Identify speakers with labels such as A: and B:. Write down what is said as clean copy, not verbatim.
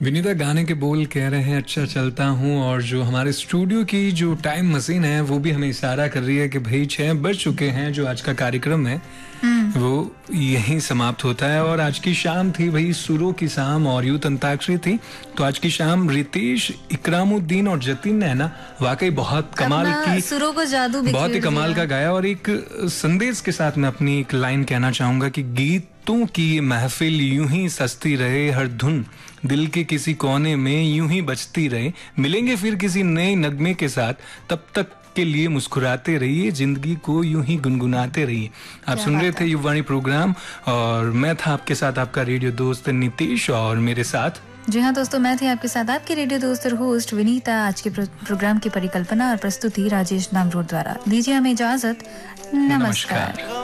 A: विनीता गाने के बोल कह रहे हैं अच्छा चलता हूँ, और जो हमारे स्टूडियो की जो टाइम मशीन है वो भी हमें इशारा कर रही है कि भाई 6 बज चुके हैं। जो आज का कार्यक्रम है वो यहीं समाप्त होता है। और आज की शाम थी भाई सुरों की शाम और यूथ अंताक्षरी थी। तो आज की शाम रितेश, इकरामुद्दीन और जतिन ने ना वाकई बहुत कमाल की
B: सुरों को जादू
A: बहुत ही कमाल का गाया। और एक संदेश के साथ मैं अपनी एक लाइन कहना चाहूंगा कि गीतों की महफिल यूं ही सजती रहे, हर धुन दिल के किसी कोने में यूं ही बजती रहे। मिलेंगे फिर किसी नए नगमे के साथ, तब तक के लिए मुस्कुराते रहिए, जिंदगी को यूं ही गुनगुनाते रहिए। आप सुन रहे थे युववाणी प्रोग्राम और मैं था आपके साथ आपका रेडियो दोस्त नीतीश, और मेरे साथ
B: जी हाँ दोस्तों, मैं थी आपके साथ आपकी रेडियो दोस्त और होस्ट विनीता। आज के प्रोग्राम की परिकल्पना और प्रस्तुति राजेश नामरोड द्वारा। दीजिए हमें इजाजत। नमस्कार।